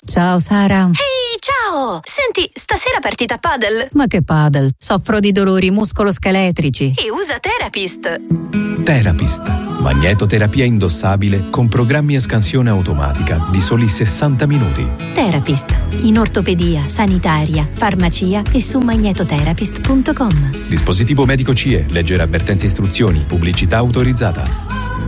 Ciao Sara. Ehi, ciao! Senti, stasera partita padel? Ma che padel? Soffro di dolori muscoloscheletrici. E usa Therapist. Therapist, magnetoterapia indossabile con programmi e scansione automatica di soli 60 minuti. Therapist, in ortopedia, sanitaria, farmacia e su magnetotherapist.com. Dispositivo medico CE, leggere avvertenze e istruzioni, pubblicità autorizzata.